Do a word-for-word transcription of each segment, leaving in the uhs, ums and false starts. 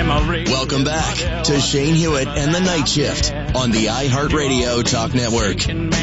Welcome back to Shane Hewitt and the Night Shift on the iHeartRadio Talk Network.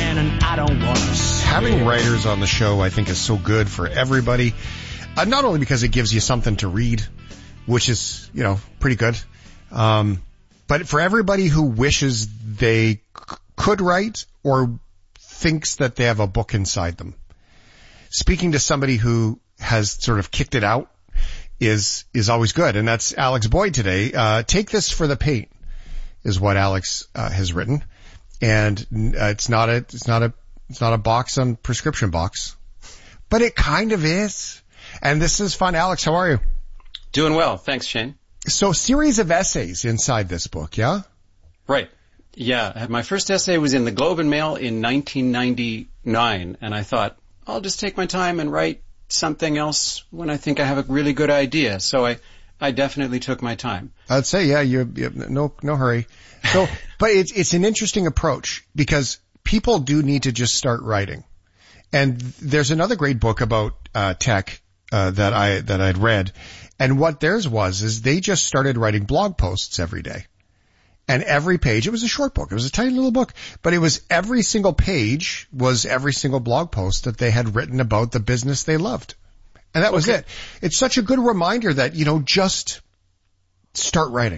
Having writers on the show, I think, is so good for everybody. Uh, not only because it gives you something to read, which is, you know, pretty good, um, but for everybody who wishes they c- could write or thinks that they have a book inside them. Speaking to somebody who has sort of kicked it out is is always good, and that's Alex Boyd today. Uh, Take This for the Pain is what Alex uh, has written, and uh, it's not a it's not a it's not a box on prescription box, but it kind of is. And this is fun. Alex, how are you? Doing well, thanks, Shane. So, series of essays inside this book, yeah? Right. Yeah, my first essay was in the Globe and Mail in nineteen ninety-nine, and I thought, I'll just take my time and write something else when I think I have a really good idea. So I, I definitely took my time. I'd say, yeah, you, you no, no hurry. So, but it's, it's an interesting approach because people do need to just start writing. And there's another great book about, uh, tech, uh, that I, that I'd read. And what theirs was is they just started writing blog posts every day. And every page, it was a short book. It was a tiny little book, but it was every single page was every single blog post that they had written about the business they loved. And that was okay. it. It's such a good reminder that, you know, just start writing.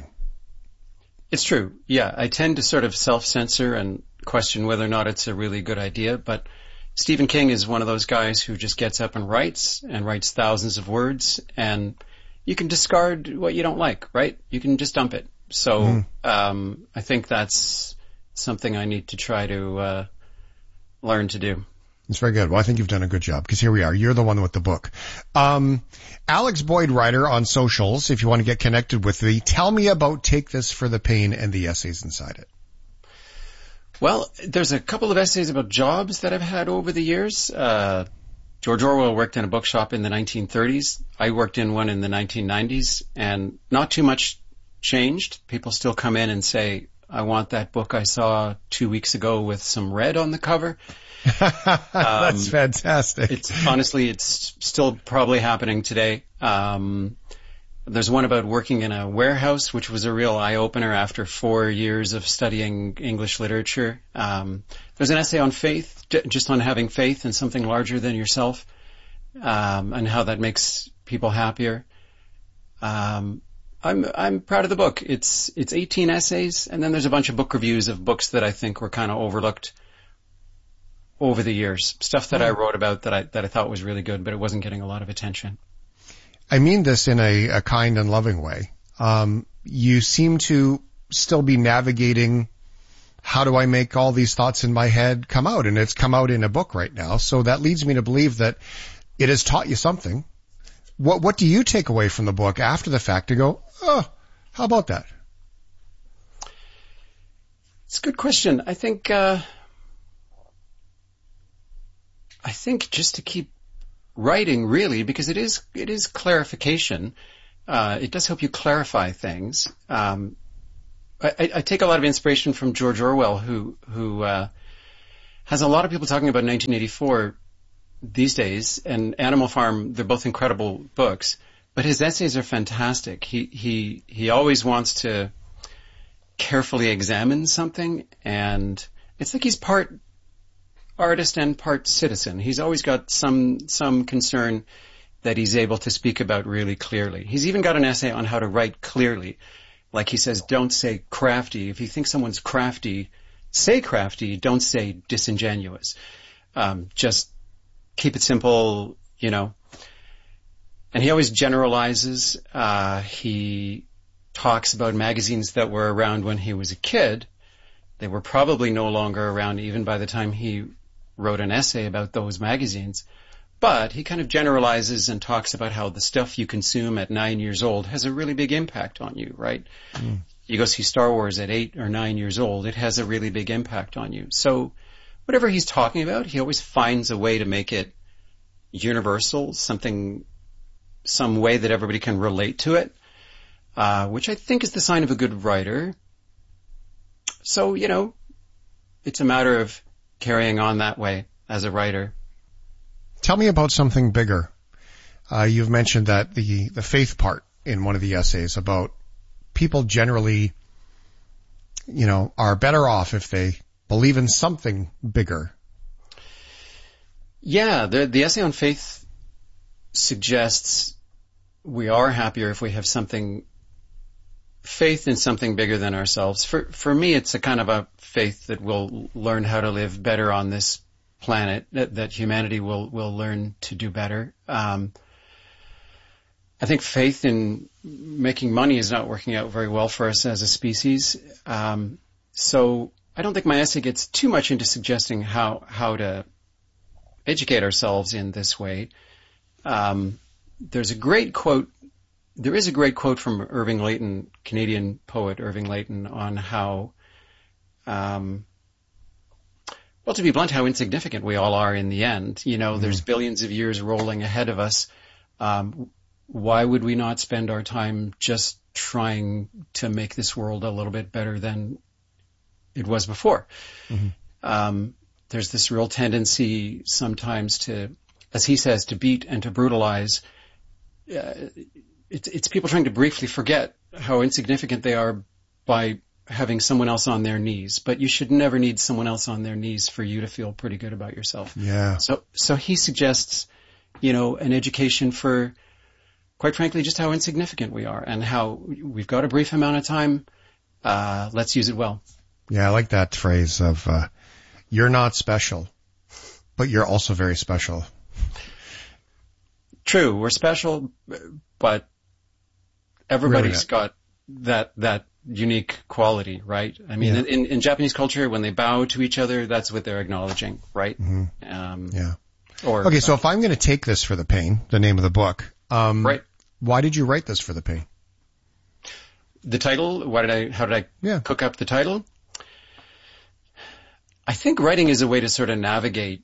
It's true. Yeah. I tend to sort of self-censor and question whether or not it's a really good idea, but Stephen King is one of those guys who just gets up and writes and writes thousands of words, and you can discard what you don't like, right? You can just dump it. So, mm. um, I think that's something I need to try to, uh, learn to do. It's very good. Well, I think you've done a good job because here we are. You're the one with the book. Um, Alex Boyd, writer on socials. If you want to get connected with me, tell me about Take This for the Pain and the essays inside it. Well, there's a couple of essays about jobs that I've had over the years. Uh, George Orwell worked in a bookshop in the nineteen thirties. I worked in one in the nineteen nineties, and not too much changed. People still come in and say, I want that book I saw two weeks ago with some red on the cover. That's um, fantastic. It's honestly, it's still probably happening today. Um, there's one about working in a warehouse, which was a real eye-opener after four years of studying English literature. Um, there's an essay on faith, j- just on having faith in something larger than yourself, um, and how that makes people happier. Um, I'm, I'm proud of the book. It's, it's eighteen essays, and then there's a bunch of book reviews of books that I think were kind of overlooked over the years. Stuff that I wrote about that I, that I thought was really good, but it wasn't getting a lot of attention. I mean this in a, a kind and loving way. Um, you seem to still be navigating how do I make all these thoughts in my head come out, and it's come out in a book right now. So that leads me to believe that it has taught you something. What, what do you take away from the book after the fact to go, oh, how about that? It's a good question. I think, uh, I think just to keep writing, really, because it is, it is clarification. Uh, it does help you clarify things. Um, I, I take a lot of inspiration from George Orwell, who, who, uh, has a lot of people talking about nineteen eighty-four these days, and Animal Farm. They're both incredible books, but his essays are fantastic. He, he, he always wants to carefully examine something, and it's like he's part artist and part citizen. He's always got some, some concern that he's able to speak about really clearly. He's even got an essay on how to write clearly. Like he says, don't say crafty. If you think someone's crafty, say crafty, don't say disingenuous. Um, just keep it simple, you know. And he always generalizes. Uh, he talks about magazines that were around when he was a kid. They were probably no longer around even by the time he wrote an essay about those magazines. But he kind of generalizes and talks about how the stuff you consume at nine years old has a really big impact on you, right? Mm. You go see Star Wars at eight or nine years old, it has a really big impact on you. So whatever he's talking about, he always finds a way to make it universal, something, some way that everybody can relate to it, uh, which I think is the sign of a good writer. So, you know, it's a matter of carrying on that way as a writer. Tell me about something bigger. Uh, you've mentioned that the, the faith part in one of the essays about people generally, you know, are better off if they believe in something bigger. Yeah, the, the essay on faith suggests we are happier if we have something, faith in something bigger than ourselves. For, for me, it's a kind of a faith that we'll learn how to live better on this planet, that, that humanity will, will learn to do better. Um, I think faith in making money is not working out very well for us as a species. Um, so I don't think my essay gets too much into suggesting how, how to educate ourselves in this way. Um, there's a great quote, there is a great quote from Irving Layton, Canadian poet Irving Layton, on how, um, well, to be blunt, how insignificant we all are in the end. You know, mm-hmm. There's billions of years rolling ahead of us. Um, why would we not spend our time just trying to make this world a little bit better than it was before? Mm-hmm. Um, there's this real tendency sometimes to, as he says, to beat and to brutalize. Uh, it's, it's people trying to briefly forget how insignificant they are by having someone else on their knees. But you should never need someone else on their knees for you to feel pretty good about yourself. Yeah. So, so he suggests, you know, an education for, quite frankly, just how insignificant we are and how we've got a brief amount of time. Uh, let's use it well. Yeah, I like that phrase of, uh, you're not special, but you're also very special. True, we're special, but everybody's really got that, that unique quality, right? I mean, yeah. in, in Japanese culture, when they bow to each other, that's what they're acknowledging, right? Mm-hmm. Um, yeah. Or, okay, so if I'm going to take this for the pain, the name of the book, um, right. why did you write this for the pain? The title, why did I, how did I yeah. cook up the title? I think writing is a way to sort of navigate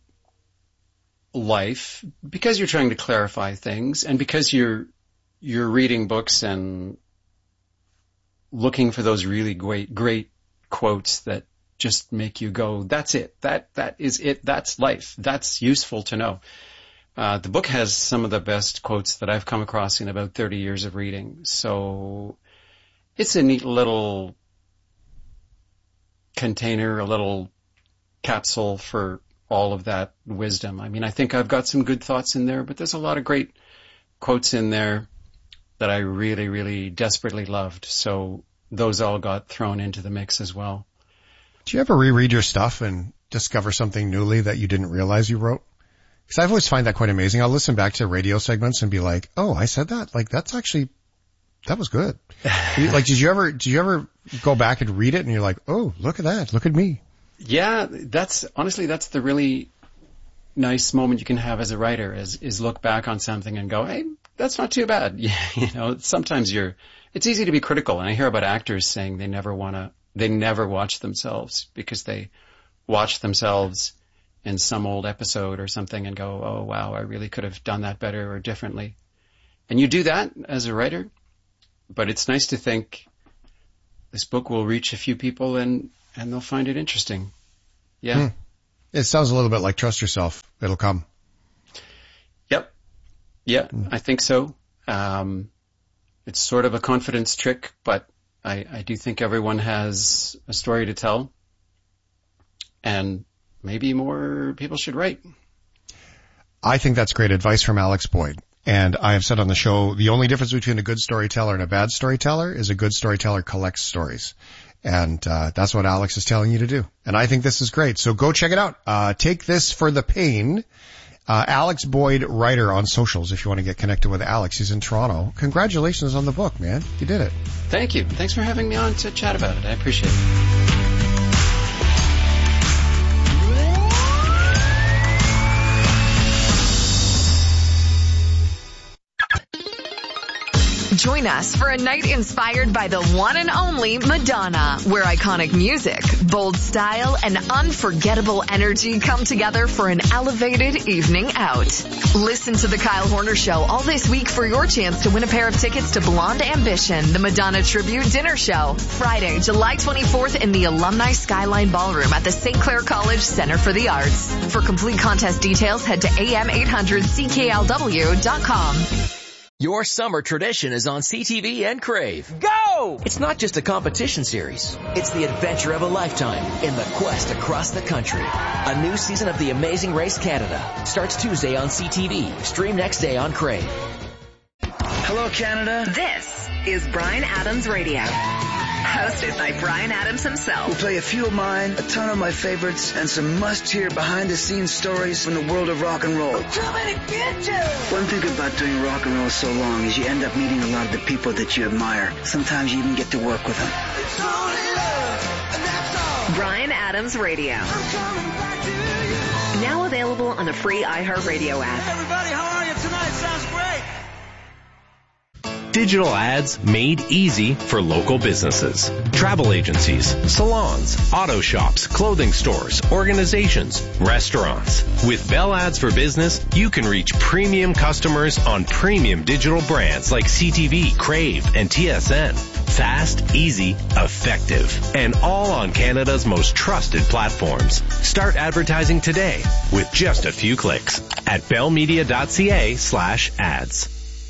life because you're trying to clarify things and because you're, you're reading books and looking for those really great, great quotes that just make you go, that's it. That, that is it. That's life. That's useful to know. Uh, the book has some of the best quotes that I've come across in about thirty years of reading. So it's a neat little container, a little capsule for all of that wisdom. I mean, I think I've got some good thoughts in there, but there's a lot of great quotes in there that I really, really desperately loved. So those all got thrown into the mix as well. Do you ever reread your stuff and discover something newly that you didn't realize you wrote? Because I've always find that quite amazing. I'll listen back to radio segments and be like, oh, I said that? Like, that's actually, that was good. Like, did you ever, did you ever go back and read it and you're like, oh, look at that. Look at me. Yeah, that's, honestly, that's the really nice moment you can have as a writer is, is look back on something and go, hey, that's not too bad. You know, sometimes you're, it's easy to be critical. And I hear about actors saying they never want to, they never watch themselves because they watch themselves in some old episode or something and go, oh, wow, I really could have done that better or differently. And you do that as a writer, but it's nice to think this book will reach a few people and, and they'll find it interesting. Yeah. Hmm. It sounds a little bit like trust yourself. It'll come. Yep. Yeah, hmm. I think so. Um, it's sort of a confidence trick, but I, I do think everyone has a story to tell and maybe more people should write. I think that's great advice from Alex Boyd. And I have said on the show, the only difference between a good storyteller and a bad storyteller is a good storyteller collects stories. And uh that's what Alex is telling you to do. And I think this is great. So go check it out. Uh Take This for the Pain. Uh Alex Boyd, writer on socials if you want to get connected with Alex. He's in Toronto. Congratulations on the book, man. You did it. Thank you. Thanks for having me on to chat about it. I appreciate it. Join us for a night inspired by the one and only Madonna, where iconic music, bold style, and unforgettable energy come together for an elevated evening out. Listen to The Kyle Horner Show all this week for your chance to win a pair of tickets to Blonde Ambition, the Madonna Tribute Dinner Show, Friday, July twenty-fourth in the Alumni Skyline Ballroom at the Saint Clair College Center for the Arts. For complete contest details, head to A M eight hundred C K L W dot com. Your summer tradition is on C T V and Crave. Go! It's not just a competition series. It's the adventure of a lifetime in the quest across the country. A new season of The Amazing Race Canada starts Tuesday on C T V. Stream next day on Crave. Hello, Canada. This is Bryan Adams Radio. Hosted by Bryan Adams himself. We'll play a few of mine, a ton of my favorites, and some must-hear behind-the-scenes stories from the world of rock and roll. I'm coming to get you! One thing about doing rock and roll so long is you end up meeting a lot of the people that you admire. Sometimes you even get to work with them. It's only love, and that's all. Bryan Adams Radio. I'm coming back to you. Now available on the free iHeartRadio app. Hey, everybody, how are you tonight? Sounds great. Digital ads made easy for local businesses. Travel agencies, salons, auto shops, clothing stores, organizations, restaurants. With Bell Ads for Business, you can reach premium customers on premium digital brands like C T V, Crave, and T S N. Fast, easy, effective, and all on Canada's most trusted platforms. Start advertising today with just a few clicks at bellmedia.ca slash ads.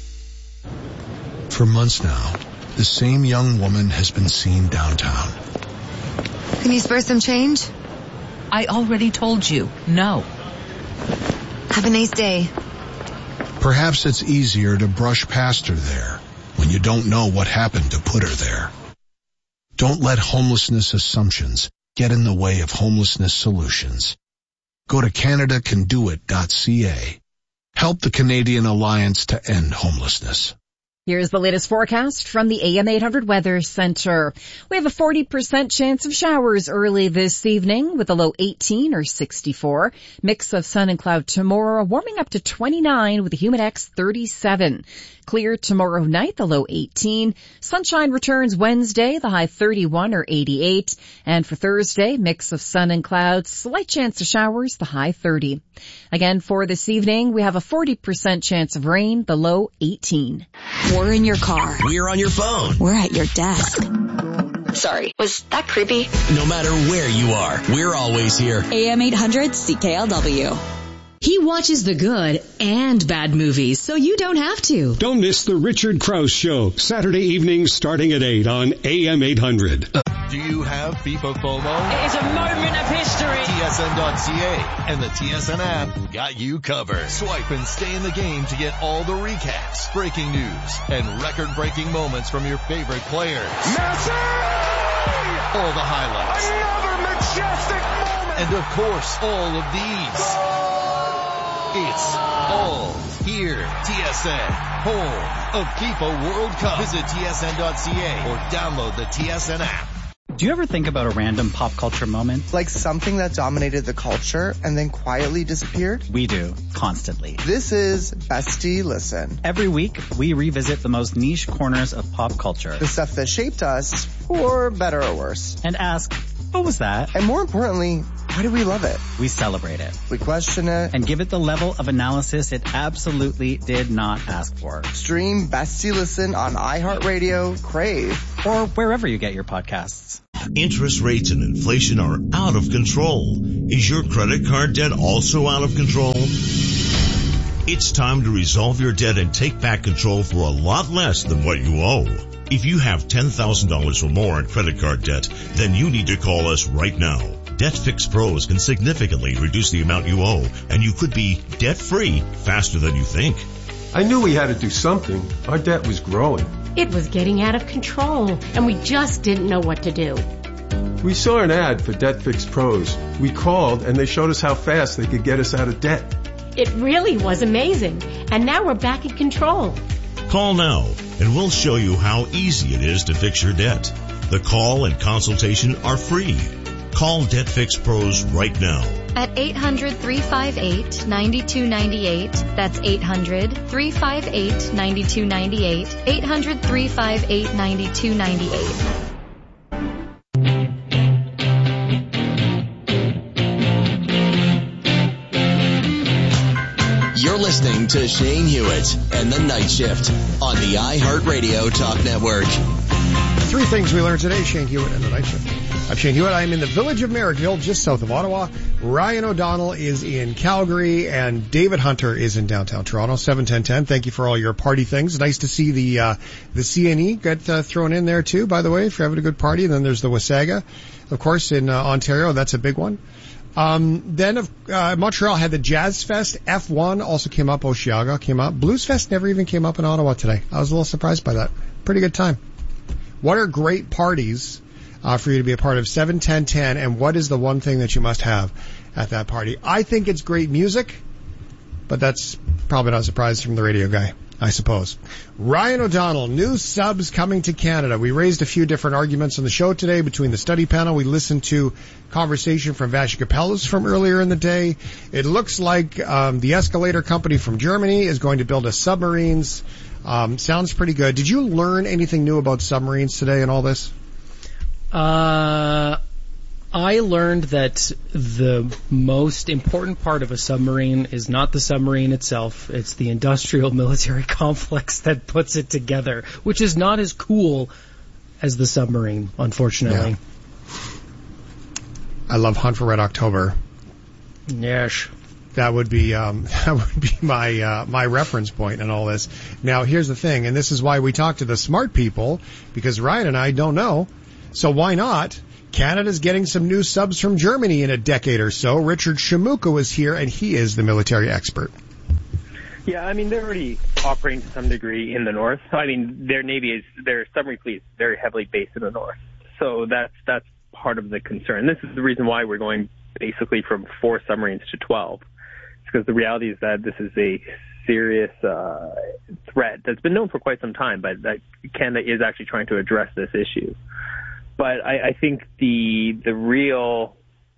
For months now, the same young woman has been seen downtown. Can you spare some change? I already told you, no. Have a nice day. Perhaps it's easier to brush past her there when you don't know what happened to put her there. Don't let homelessness assumptions get in the way of homelessness solutions. Go to canada can do it dot c a. Help the Canadian Alliance to End Homelessness. Here's the latest forecast from the A M eight hundred Weather Center. We have a forty percent chance of showers early this evening with a low eighteen or sixty-four. Mix of sun and cloud tomorrow, warming up to twenty-nine with a humidex thirty-seven. Clear tomorrow night, the low eighteen. Sunshine returns Wednesday, the high thirty-one or eighty-eight. And for Thursday, mix of sun and clouds, slight chance of showers, the high thirty. Again, for this evening, we have a forty percent chance of rain, the low eighteen. We're in your car. We're on your phone. We're at your desk. Sorry, was that creepy? No matter where you are, we're always here. A M eight hundred C K L W. He watches the good and bad movies, so you don't have to. Don't miss the Richard Krause Show, Saturday evenings starting at eight on A M eight hundred. Do you have FIFA FOMO? It is a moment of history. T S N dot C A and the T S N app got you covered. Swipe and stay in the game to get all the recaps, breaking news, and record-breaking moments from your favorite players. Messi! All the highlights. Another majestic moment! And of course, all of these. It's all here. T S N, home of FIFA World Cup. Visit T S N dot C A or download the T S N app. Do you ever think about a random pop culture moment? Like something that dominated the culture and then quietly disappeared? We do, constantly. This is Bestie Listen. Every week, we revisit the most niche corners of pop culture. The stuff that shaped us, for better or worse. And ask, what was that? And more importantly, why do we love it? We celebrate it. We question it. And give it the level of analysis it absolutely did not ask for. Stream Bestie Listen on iHeartRadio, Crave, or wherever you get your podcasts. Interest rates and inflation are out of control. Is your credit card debt also out of control? It's time to resolve your debt and take back control for a lot less than what you owe. If you have ten thousand dollars or more in credit card debt, then you need to call us right now. DebtFix Pros can significantly reduce the amount you owe, and you could be debt-free faster than you think. I knew we had to do something. Our debt was growing. It was getting out of control, and we just didn't know what to do. We saw an ad for DebtFix Pros. We called, and they showed us how fast they could get us out of debt. It really was amazing, and now we're back in control. Call now, and we'll show you how easy it is to fix your debt. The call and consultation are free. Call DebtFix Pros right now. At eight hundred, three five eight, nine two nine eight. That's eight hundred, three five eight, nine two nine eight. eight hundred, three five eight, nine two nine eight. You're listening to Shane Hewitt and the Night Shift on the iHeartRadio Talk Network. Three things we learned today, Shane Hewitt and the Night Shift. I'm Shane Hewitt. I'm in the village of Merrickville, just south of Ottawa. Ryan O'Donnell is in Calgary, and David Hunter is in downtown Toronto. seven ten ten. Thank you for all your party things. Nice to see the uh, the C N E get uh, thrown in there too, by the way, if you're having a good party. And then there's the Wasaga, of course, in uh, Ontario. That's a big one. Um, then uh, Montreal had the Jazz Fest. F one also came up. Osheaga came up. Blues Fest never even came up in Ottawa today. I was a little surprised by that. Pretty good time. What are great parties uh, for you to be a part of? seven ten ten. And what is the one thing that you must have at that party? I think it's great music, but that's probably not a surprise from the radio guy, I suppose. Ryan O'Donnell, new subs coming to Canada. We raised a few different arguments on the show today between the study panel. We listened to conversation from Vashi Capellas from earlier in the day. It looks like um, the Escalator company from Germany is going to build us submarines. Um, sounds pretty good. Did you learn anything new about submarines today and all this? Uh, I learned that the most important part of a submarine is not the submarine itself. It's the industrial military complex that puts it together, which is not as cool as the submarine, unfortunately. Yeah. I love Hunt for Red October. Yes. That would be um, that would be my uh, my reference point in all this. Now, here's the thing, and this is why we talk to the smart people, because Ryan and I don't know. So why not? Canada's getting some new subs from Germany in a decade or so. Richard Shamuka is here, and he is the military expert. Yeah, I mean, they're already operating to some degree in the north. I mean, their Navy is, their submarine fleet is very heavily based in the north. So that's that's part of the concern. This is the reason why we're going basically from four submarines to twelve. It's because the reality is that this is a serious uh, threat that's been known for quite some time, but that Canada is actually trying to address this issue. But I, I think the the real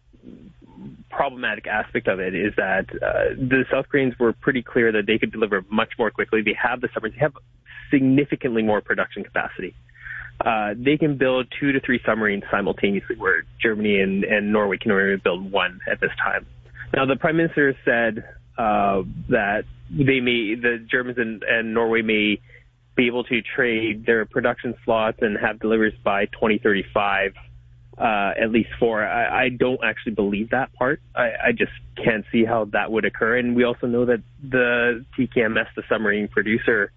problematic aspect of it is that uh, the South Koreans were pretty clear that they could deliver much more quickly. They have the submarines. They have significantly more production capacity. Uh, they can build two to three submarines simultaneously, where Germany and, and Norway can only build one at this time. Now, the Prime Minister said uh, that they may, the Germans and, and Norway may be able to trade their production slots and have deliveries by twenty thirty-five, uh, at least four. I, I don't actually believe that part. I, I just can't see how that would occur. And we also know that the T K M S, the submarine producer,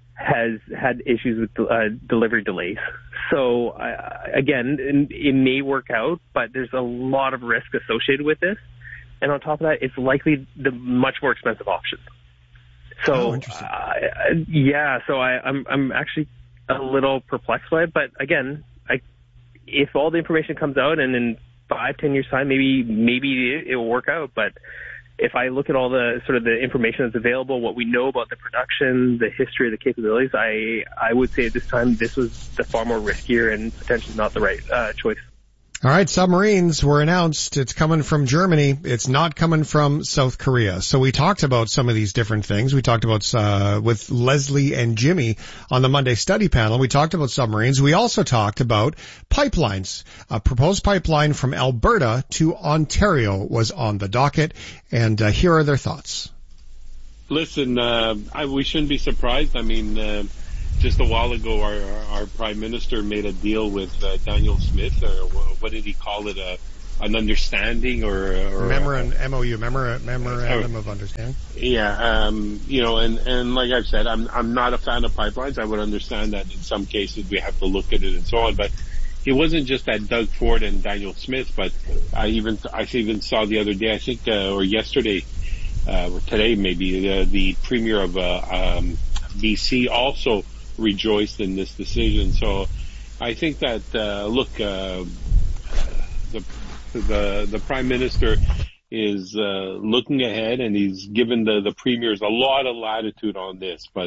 has had issues with uh, delivery delays. So, uh, again, it may work out, but there's a lot of risk associated with this. And on top of that, it's likely the much more expensive option. So, oh, interesting. uh, yeah, so I, I'm I'm actually a little perplexed by it. But again, I, if all the information comes out and in five, ten years' time, maybe maybe it, it will work out. But if I look at all the sort of the information that's available, what we know about the production, the history, the capabilities, I I would say at this time this was the far more riskier and potentially not the right uh, choice. All right, submarines were announced. It's coming from Germany. It's not coming from South Korea. So we talked about some of these different things. We talked about, uh, with Leslie and Jimmy on the Monday study panel. We talked about submarines. We also talked about pipelines. A proposed pipeline from Alberta to Ontario was on the docket. And uh, here are their thoughts. Listen, uh, I, we shouldn't be surprised. I mean, uh, just a while ago, our, our prime minister made a deal with uh, Daniel Smith, or what did he call it, a, an understanding or, or memorandum, M O U, memorandum, memorandum of understanding. Yeah, um, you know, and, and like I've said, I'm I'm not a fan of pipelines. I would understand that in some cases we have to look at it and so on, but it wasn't just that Doug Ford and Daniel Smith, but I even I even saw the other day, I think, uh, or yesterday, uh, or today maybe, the, the premier of uh, um, B C also rejoiced in this decision. So I think that, uh, look, uh, the, the, the Prime Minister is, uh, looking ahead, and he's given the, the premiers a lot of latitude on this, but